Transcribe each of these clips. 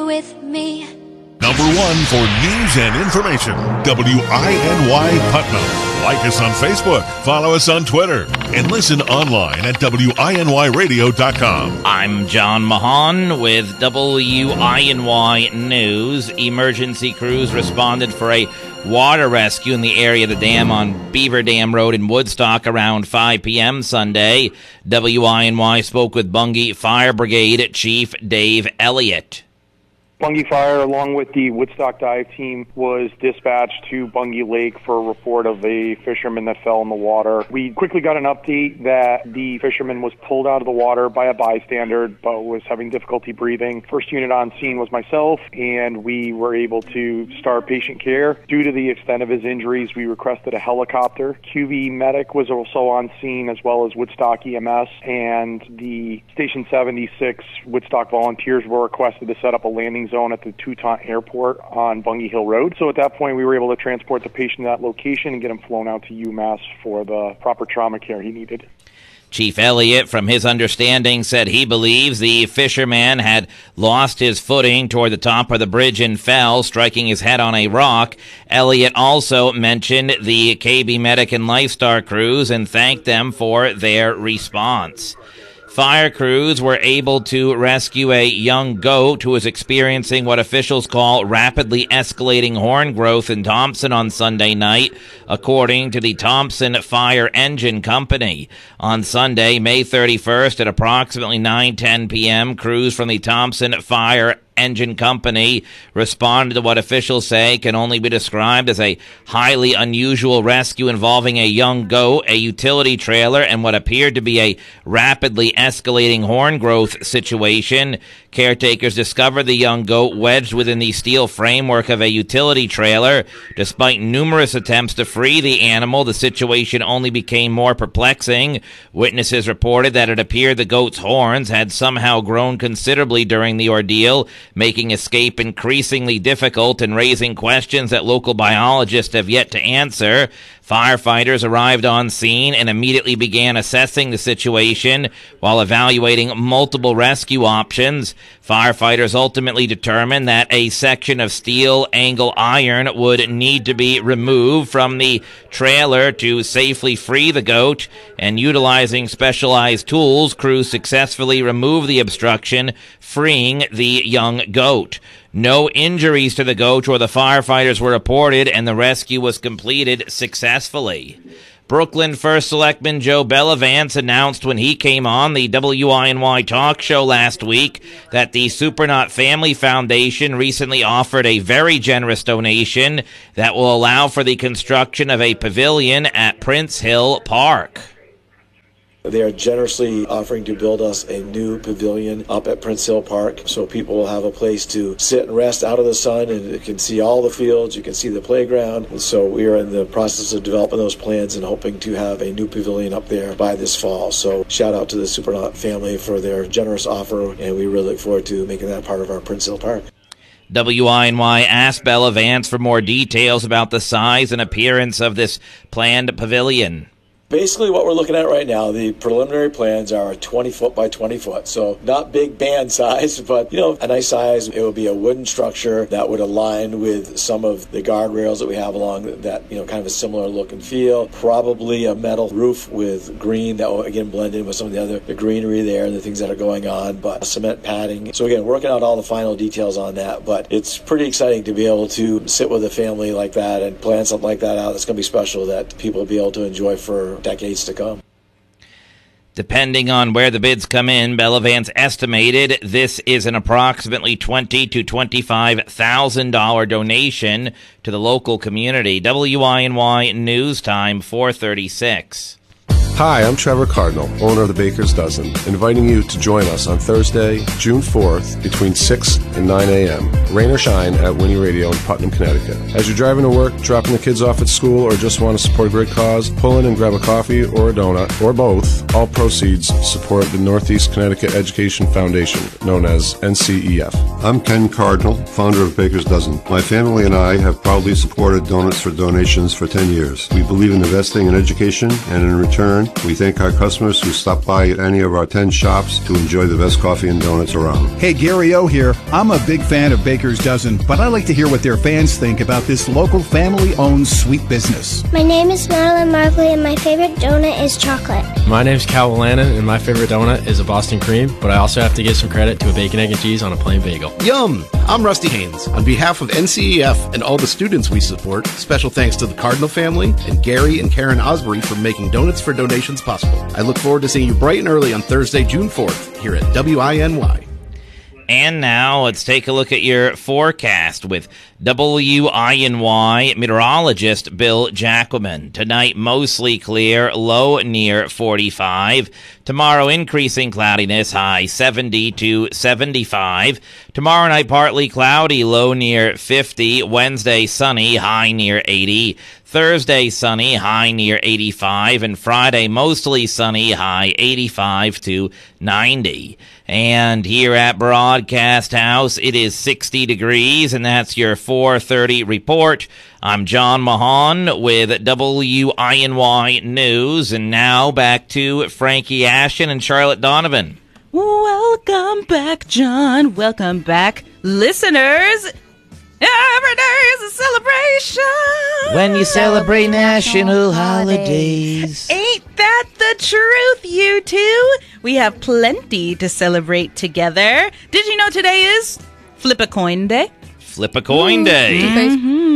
with me. Number one for news and information, WINY Putnam. Like us on Facebook, follow us on Twitter, and listen online at WINYradio.com. I'm John Mahan with WINY News. Emergency crews responded for a water rescue in the area of the dam on Beaver Dam Road in Woodstock around 5 p.m. Sunday. WINY spoke with Bungay Fire Brigade Chief Dave Elliott. Bungay Fire, along with the Woodstock dive team, was dispatched to Bungay Lake for a report of a fisherman that fell in the water. We quickly got an update that the fisherman was pulled out of the water by a bystander, but was having difficulty breathing. First unit on scene was myself, and we were able to start patient care. Due to the extent of his injuries, we requested a helicopter. QV Medic was also on scene, as well as Woodstock EMS, and the Station 76 Woodstock volunteers were requested to set up a landing zone at the Toutant Airport on Bungay Hill Road. So at that point, we were able to transport the patient to that location and get him flown out to UMass for the proper trauma care he needed. Chief Elliott, from his understanding, said he believes the fisherman had lost his footing toward the top of the bridge and fell, striking his head on a rock. Elliott also mentioned the KB Medic and Lifestar crews and thanked them for their response. Fire crews were able to rescue a young goat who was experiencing what officials call rapidly escalating horn growth in Thompson on Sunday night, according to the Thompson Fire Engine Company. On Sunday, May 31st at approximately 9:10 p.m., crews from the Thompson Fire Engine Company responded to what officials say can only be described as a highly unusual rescue involving a young goat, a utility trailer, and what appeared to be a rapidly escalating horn growth situation. Caretakers discovered the young goat wedged within the steel framework of a utility trailer. Despite numerous attempts to free the animal, the situation only became more perplexing. Witnesses reported that it appeared the goat's horns had somehow grown considerably during the ordeal, making escape increasingly difficult and raising questions that local biologists have yet to answer. Firefighters arrived on scene and immediately began assessing the situation while evaluating multiple rescue options. Firefighters ultimately determined that a section of steel angle iron would need to be removed from the trailer to safely free the goat, and utilizing specialized tools, crews successfully removed the obstruction, freeing the young goat. No injuries to the goat or the firefighters were reported, and the rescue was completed successfully. Brooklyn First Selectman Joe Bellavance announced when he came on the WINY talk show last week that the Supernaut Family Foundation recently offered a very generous donation that will allow for the construction of a pavilion at Prince Hill Park. They are generously offering to build us a new pavilion up at Prince Hill Park so people will have a place to sit and rest out of the sun, and you can see all the fields, you can see the playground. And so we are in the process of developing those plans and hoping to have a new pavilion up there by this fall. So shout out to the Supernaut family for their generous offer, and we really look forward to making that part of our Prince Hill Park. WINY asked Bellavance for more details about the size and appearance of this planned pavilion. Basically what we're looking at right now, the preliminary plans are 20 foot by 20 foot. So not big band size, but, a nice size. It will be a wooden structure that would align with some of the guardrails that we have along that, kind of a similar look and feel. Probably a metal roof with green that will, again, blend in with some of the greenery there and the things that are going on, but cement padding. So again, working out all the final details on that, but it's pretty exciting to be able to sit with a family like that and plan something like that out. It's going to be special that people will be able to enjoy for decades to come. Depending on where the bids come in, Bellavance estimated this is an approximately $20,000 to $25,000 donation to the local community. WINY News Time 4:36. Hi, I'm Trevor Cardinal, owner of the Baker's Dozen, inviting you to join us on Thursday, June 4th, between 6 and 9 a.m., rain or shine, at Winnie Radio in Putnam, Connecticut. As you're driving to work, dropping the kids off at school, or just want to support a great cause, pull in and grab a coffee or a donut, or both. All proceeds support the Northeast Connecticut Education Foundation, known as NCEF. I'm Ken Cardinal, founder of Baker's Dozen. My family and I have proudly supported Donuts for Donations for 10 years. We believe in investing in education, and in return, again, we thank our customers who stop by at any of our 10 shops to enjoy the best coffee and donuts around. Hey, Gary O here. I'm a big fan of Baker's Dozen, but I like to hear what their fans think about this local family-owned sweet business. My name is Madeline Markley, and my favorite donut is chocolate. My name's Cal Lannon, and my favorite donut is a Boston cream, but I also have to give some credit to a bacon, egg, and cheese on a plain bagel. Yum! I'm Rusty Haynes. On behalf of NCEF and all the students we support, special thanks to the Cardinal family and Gary and Karen Osbury for making Donuts for Donations possible. I look forward to seeing you bright and early on Thursday, June 4th, here at WINY. And now let's take a look at your forecast with WINY meteorologist Bill Jacquemin. Tonight, mostly clear, low near 45. Tomorrow, increasing cloudiness, high 70 to 75. Tomorrow night, partly cloudy, low near 50. Wednesday, sunny, high near 80. Thursday, sunny, high near 85. And Friday, mostly sunny, high 85 to 90. And here at Broadcast House, it is 60 degrees, and that's your 4:30 report. I'm John Mahan with WINY News, and now back to Frankie Ashton and Charlotte Donovan. Welcome back, John. Welcome back, listeners. Every day is a celebration. When you celebrate national holidays. Ain't that the truth, you two? We have plenty to celebrate together. Did you know today is Flip a Coin Day? Flip a Coin Day. Mm-hmm.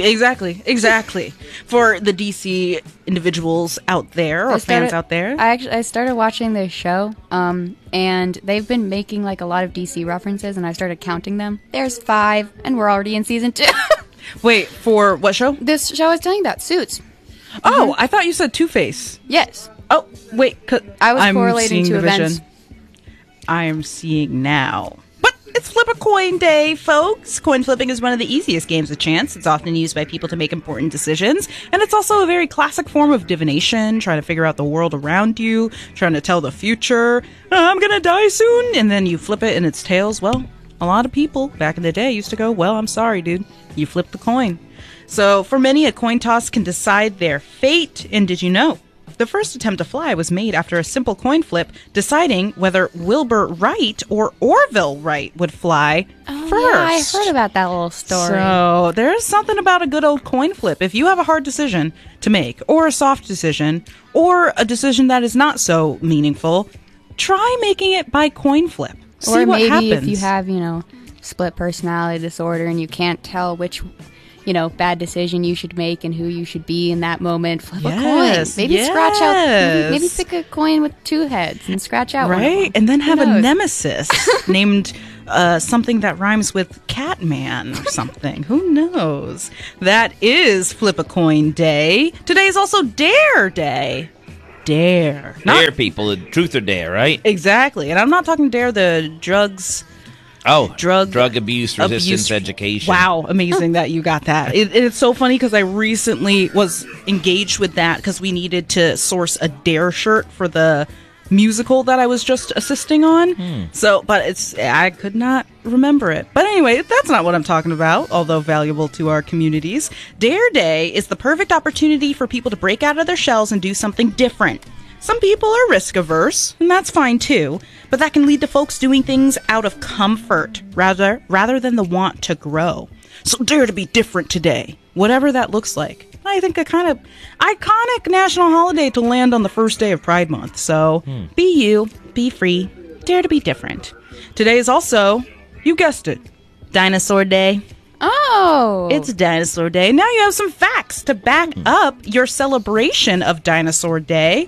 Exactly. For the DC individuals out there or fans out there. I started watching this show, and they've been making like a lot of DC references, and I started counting them. There's 5, and we're already in season 2. Wait, for what show? This show I was telling you about, Suits. Oh, I thought you said Two-Face. Yes. Oh, wait. I was correlating to events. I am seeing now. It's Flip a Coin Day, folks. Coin flipping is one of the easiest games of chance. It's often used by people to make important decisions. And it's also a very classic form of divination, trying to figure out the world around you, trying to tell the future. I'm going to die soon. And then you flip it and it's tails. Well, a lot of people back in the day used to go, well, I'm sorry, dude. You flipped the coin. So for many, a coin toss can decide their fate. And did you know? The first attempt to fly was made after a simple coin flip, deciding whether Wilbur Wright or Orville Wright would fly first. Yeah, I heard about that little story. So there's something about a good old coin flip. If you have a hard decision to make, or a soft decision, or a decision that is not so meaningful, try making it by coin flip. See or what maybe happens. If you have, split personality disorder and you can't tell which bad decision you should make and who you should be in that moment, flip a coin. Maybe scratch out, maybe pick a coin with 2 heads and scratch out one of them. And then have a nemesis named something that rhymes with Catman or something. Who knows? That is Flip a Coin Day. Today is also Dare Day. Dare. Dare people, truth or dare, right? Exactly. And I'm not talking dare the drugs... Oh, drug abuse resistance education. Wow, amazing that you got that. It's so funny because I recently was engaged with that because we needed to source a Dare shirt for the musical that I was just assisting on. So, but I could not remember it. But anyway, that's not what I'm talking about, although valuable to our communities. Dare Day is the perfect opportunity for people to break out of their shells and do something different. Some people are risk averse, and that's fine too, but that can lead to folks doing things out of comfort rather than the want to grow. So dare to be different today, whatever that looks like. I think a kind of iconic national holiday to land on the first day of Pride Month. So be you, be free, dare to be different. Today is also, you guessed it, Dinosaur Day. Oh! It's Dinosaur Day. Now you have some facts to back up your celebration of Dinosaur Day.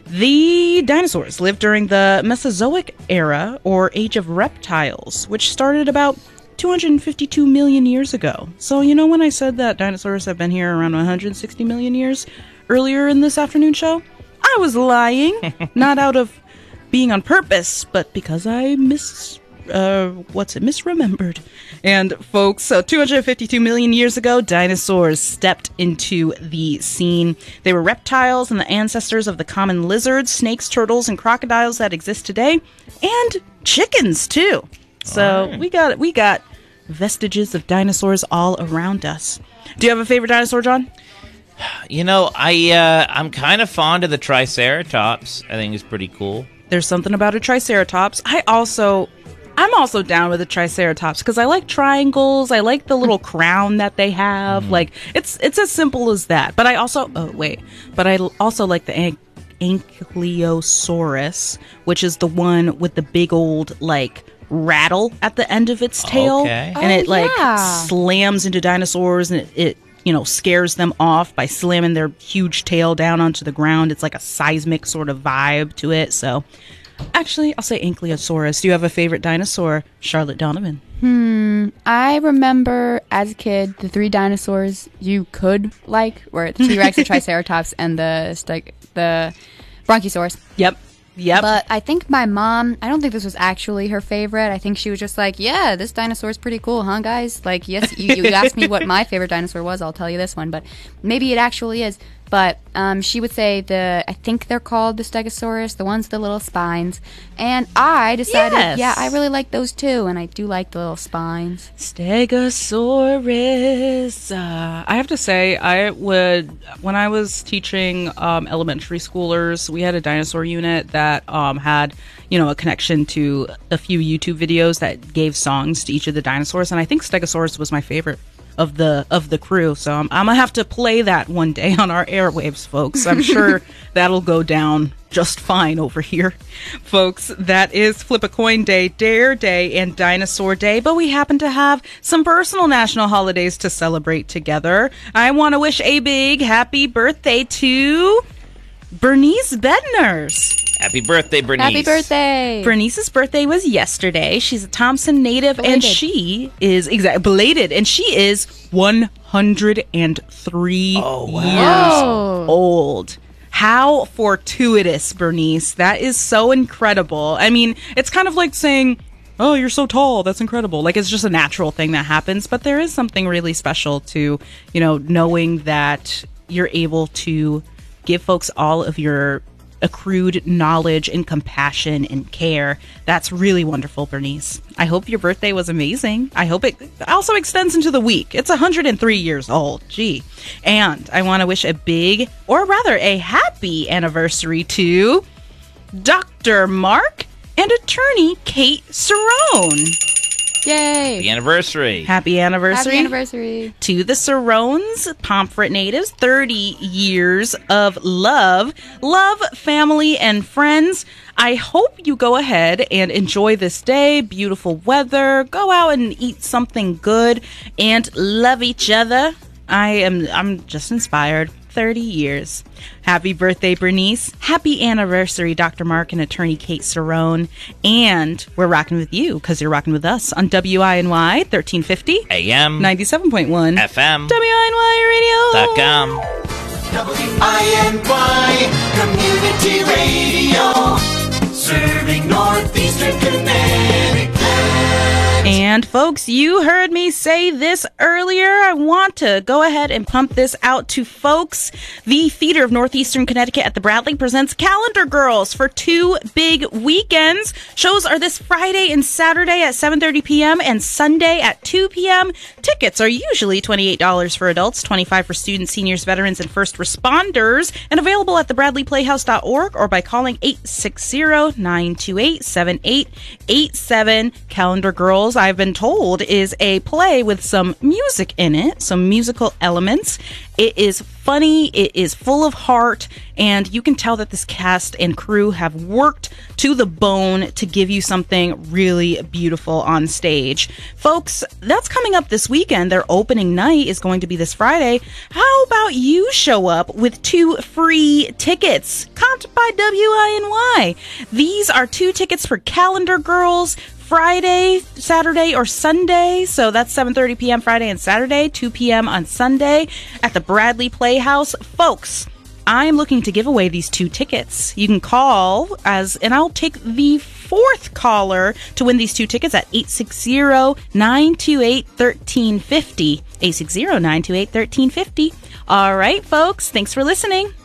The dinosaurs lived during the Mesozoic era, or Age of Reptiles, which started about 252 million years ago. So, when I said that dinosaurs have been here around 160 million years earlier in this afternoon show, I was lying. Not out of being on purpose, but because I misremembered. And folks, so 252 million years ago, dinosaurs stepped into the scene. They were reptiles and the ancestors of the common lizards, snakes, turtles, and crocodiles that exist today, and chickens too. So we got vestiges of dinosaurs all around us. Do you have a favorite dinosaur, John? You know, I'm kind of fond of the Triceratops. I think it's pretty cool. There's something about a Triceratops. I'm also down with the Triceratops because I like triangles. I like the little crown that they have. Like it's as simple as that. But I also like the Ankylosaurus, which is the one with the big old like rattle at the end of its tail, and it slams into dinosaurs, and it scares them off by slamming their huge tail down onto the ground. It's like a seismic sort of vibe to it. So actually, I'll say Ankylosaurus. Do you have a favorite dinosaur, Charlotte Donovan? I remember as a kid the 3 dinosaurs you could like were the T-Rex, the Triceratops, and the Bronchosaurus. Yep. But I think my mom, I don't think this was actually her favorite. I think she was just like, yeah, this dinosaur is pretty cool, huh, guys? Like, yes, you asked me what my favorite dinosaur was, I'll tell you this one. But maybe it actually is. But she would say I think they're called the Stegosaurus, the ones with the little spines. And I decided, yeah, I really like those too. And I do like the little spines. Stegosaurus. I have to say, when I was teaching elementary schoolers, we had a dinosaur unit that had, a connection to a few YouTube videos that gave songs to each of the dinosaurs. And I think Stegosaurus was my favorite of the crew, so I'm gonna have to play that one day on our airwaves, folks. I'm sure that'll go down just fine over here, folks. That is Flip a Coin Day, Dare Day, and Dinosaur Day, but we happen to have some personal national holidays to celebrate together. I want to wish a big happy birthday to Bernice Bedners. Happy birthday, Bernice. Happy birthday. Bernice's birthday was yesterday. She's a Thompson native, belated. And she is belated, and she is 103 years old. How fortuitous, Bernice. That is so incredible. I mean, it's kind of like saying, oh, you're so tall. That's incredible. Like, it's just a natural thing that happens, but there is something really special to, knowing that you're able to give folks all of your accrued knowledge and compassion and care. That's really wonderful, Bernice. I hope your birthday was amazing. I hope it also extends into the week. It's 103 years old. Gee. And I want to wish a happy anniversary to Dr. Mark and attorney Kate Cerrone. Yay! Happy anniversary. Happy anniversary. Happy anniversary. To the Cerrones, Pomfret natives, 30 years of love, family, and friends. I hope you go ahead and enjoy this day. Beautiful weather. Go out and eat something good and love each other. I'm just inspired. 30 years. Happy birthday, Bernice. Happy anniversary, Dr. Mark and attorney Kate Cerrone. And we're rocking with you because you're rocking with us on WINY 1350 AM 97.1 FM WINYradio.com. WINY Community Radio, serving Northeastern Connecticut. And folks, you heard me say this earlier. I want to go ahead and pump this out to folks. The Theater of Northeastern Connecticut at the Bradley presents Calendar Girls for 2 big weekends. Shows are this Friday and Saturday at 7:30 p.m. and Sunday at 2 p.m. Tickets are usually $28 for adults, $25 for students, seniors, veterans, and first responders, and available at thebradleyplayhouse.org or by calling 860-928-7887. Calendar Girls, I've been told, is a play with some music in it, some musical elements. It is funny, it is full of heart, and you can tell that this cast and crew have worked to the bone to give you something really beautiful on stage. Folks, that's coming up this weekend. Their opening night is going to be this Friday. How about you show up with 2 free tickets? Comped by WINY. These are 2 tickets for Calendar Girls, Friday, Saturday, or Sunday. So that's 7:30 p.m. Friday and Saturday, 2 p.m. on Sunday at the Bradley Playhouse. Folks, I'm looking to give away these 2 tickets. You can call and I'll take the 4th caller to win these 2 tickets at 860-928-1350. 860-928-1350. All right, folks, thanks for listening.